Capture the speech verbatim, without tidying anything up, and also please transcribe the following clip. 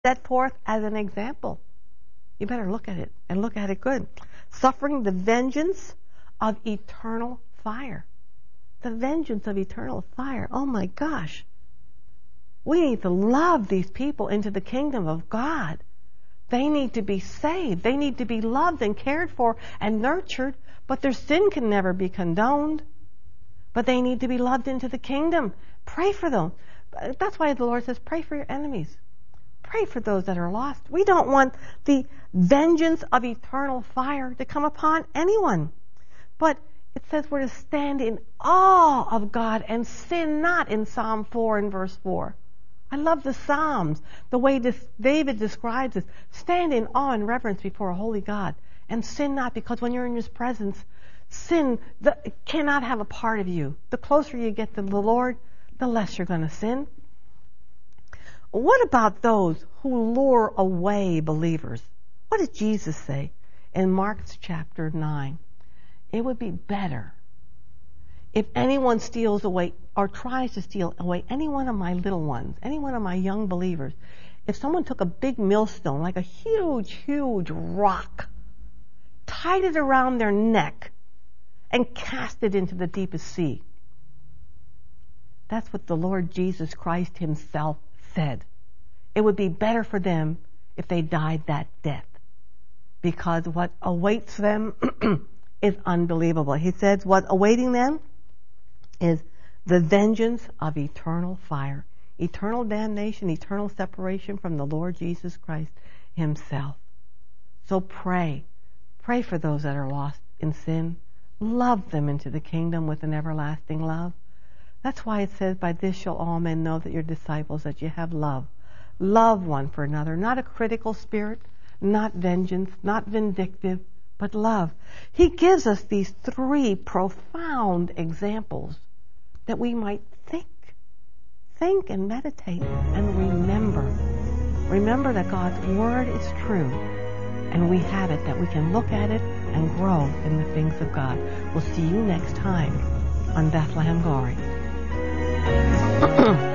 set forth as an example. You better look at it and look at it good. Suffering the vengeance of eternal fire. The vengeance of eternal fire. Oh my gosh. We need to love these people into the kingdom of God. They need to be saved. They need to be loved and cared for and nurtured, but their sin can never be condoned. But they need to be loved into the kingdom. Pray for them. That's why the Lord says, pray for your enemies. Pray for those that are lost. We don't want the vengeance of eternal fire to come upon anyone. But it says we're to stand in awe of God and sin not in Psalm four and verse four. I love the Psalms, the way this David describes it. Stand in awe and reverence before a holy God and sin not, because when you're in His presence, sin the, cannot have a part of you. The closer you get to the Lord, the less you're going to sin. What about those who lure away believers? What did Jesus say in Mark chapter nine? It would be better if anyone steals away or tries to steal away any one of my little ones, any one of my young believers, if someone took a big millstone, like a huge, huge rock, tied it around their neck, and cast it into the deepest sea. That's what the Lord Jesus Christ Himself said. It would be better for them if they died that death, because what awaits them is unbelievable. He says what awaiting them is the vengeance of eternal fire, eternal damnation, eternal separation from the Lord Jesus Christ Himself. So pray. Pray for those that are lost in sin. Love them into the kingdom with an everlasting love. That's why it says, by this shall all men know that you're disciples, that you have love. Love one for another, not a critical spirit, not vengeance, not vindictive, but love. He gives us these three profound examples that we might think, think and meditate and remember. Remember that God's Word is true, and we have it, that we can look at it and grow in the things of God. We'll see you next time on Bethlehem Glory.